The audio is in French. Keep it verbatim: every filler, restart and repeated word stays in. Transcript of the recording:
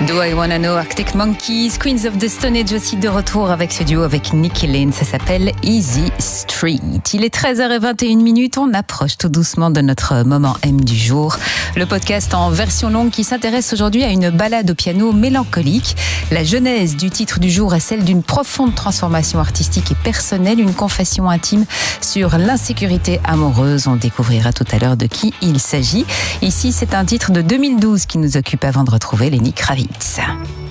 Do I Wanna Know, Arctic Monkeys, Queens of the Stone Age aussi de retour avec ce duo avec Nicky Lane. Ça s'appelle Easy Street. Il est treize heures vingt et une minutes. On approche tout doucement de notre moment M du jour. Le podcast en version longue qui s'intéresse aujourd'hui à une ballade au piano mélancolique. La genèse du titre du jour est celle d'une profonde transformation artistique et personnelle, une confession intime sur l'insécurité amoureuse. On découvrira tout à l'heure de qui il s'agit. Ici, c'est un titre de deux mille douze qui nous occupe avant de retrouver Lenny Kravitz.